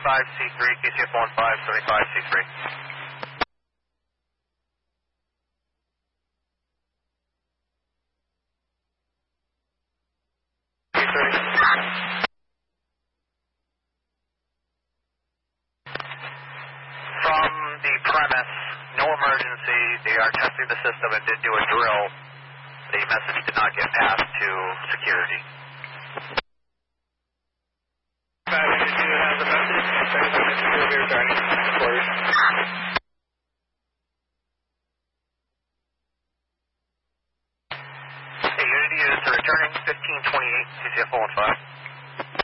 75C3, KCF15, 75C3. From the premise, no emergency. They are testing the system and did do a drill. The message did not get passed to security. 582 has a message. Security returning for you. Hey, Unity is returning 1528, CCF 15.